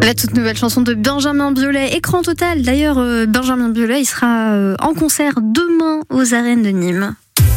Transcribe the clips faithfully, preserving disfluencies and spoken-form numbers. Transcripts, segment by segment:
La toute nouvelle chanson de Benjamin Biolay, Écran total. D'ailleurs, euh, Benjamin Biolay, il sera euh, en concert demain aux arènes de Nîmes.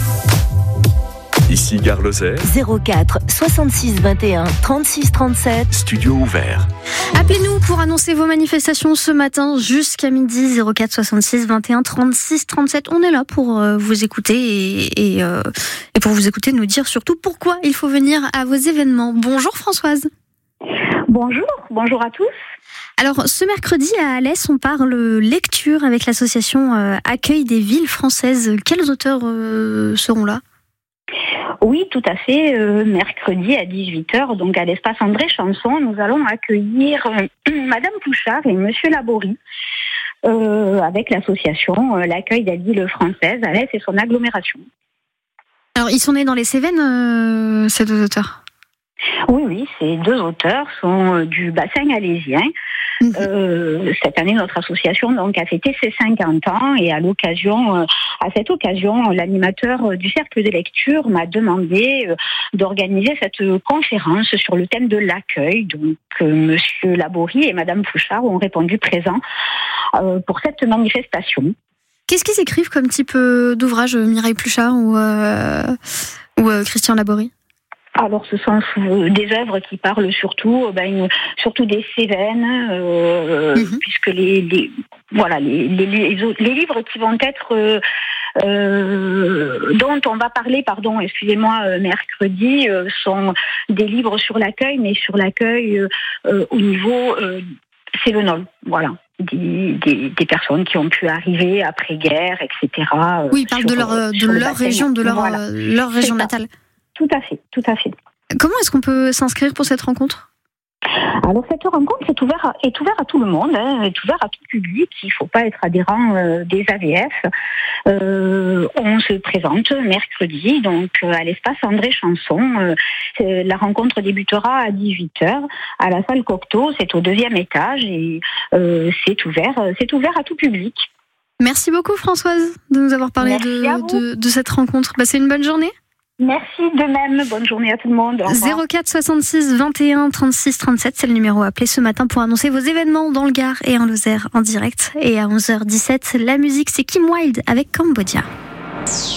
Ici Gare Lozère. zéro quatre soixante-six vingt et un trente-six trente-sept. Studio ouvert. Appelez-nous pour annoncer vos manifestations ce matin jusqu'à midi. Zéro quatre soixante-six vingt et un trente-six trente-sept. On est là pour euh, vous écouter et, et, euh, et pour vous écouter nous dire surtout pourquoi il faut venir à vos événements. Bonjour Françoise. Bonjour, bonjour à tous. Alors, ce mercredi à Alès, on parle lecture avec l'association euh, Accueil des villes françaises. Quels auteurs euh, seront là ? Oui, tout à fait. Euh, mercredi à dix-huit heures, donc à l'espace André Chanson, nous allons accueillir euh, Madame Pouchard et Monsieur Laborie euh, avec l'association euh, L'Accueil des villes françaises, Alès et son agglomération. Alors, ils sont nés dans les Cévennes, euh, ces deux auteurs ? Oui, oui, ces deux auteurs sont euh, du bassin alésien. Mmh. Euh, cette année, notre association donc a fêté ses cinquante ans et à l'occasion, euh, à cette occasion, l'animateur du cercle de lecture m'a demandé euh, d'organiser cette conférence sur le thème de l'accueil. Donc, euh, Monsieur Laborie et Madame Pouchard ont répondu présents euh, pour cette manifestation. Qu'est-ce qu'ils écrivent comme type euh, d'ouvrage, Mireille Pluchart ou, euh, ou euh, Christian Laborie ? Alors, ce sont des œuvres qui parlent surtout, ben, surtout des Cévennes, euh, mmh. puisque les, les voilà les, les, les, les livres qui vont être euh, euh, dont on va parler, pardon, excusez-moi, euh, mercredi, euh, sont des livres sur l'accueil, mais sur l'accueil euh, au niveau euh, cévenol, voilà. Des, des, des personnes qui ont pu arriver après-guerre, et cetera. Oui, ils parlent de leur, euh, de leur région, de leur, voilà. euh, leur région natale. Tout à fait, tout à fait. Comment est-ce qu'on peut s'inscrire pour cette rencontre ? Alors cette rencontre est ouverte à, est ouvert à tout le monde, hein, est ouverte à tout public. Il ne faut pas être adhérent euh, des A V F. Euh, on se présente mercredi, donc euh, à l'espace André Chanson. Euh, la rencontre débutera à dix-huit heures à la salle Cocteau. C'est au deuxième étage et euh, c'est ouvert, c'est ouvert à tout public. Merci beaucoup Françoise de nous avoir parlé de, de, de cette rencontre. Passez une bonne journée. Merci de même, bonne journée à tout le monde. zéro quatre soixante-six vingt et un trente-six trente-sept, c'est le numéro à appeler ce matin pour annoncer vos événements dans le Gard et en Lozère en direct. Et à onze heures dix-sept, la musique c'est Kim Wilde avec Cambodia.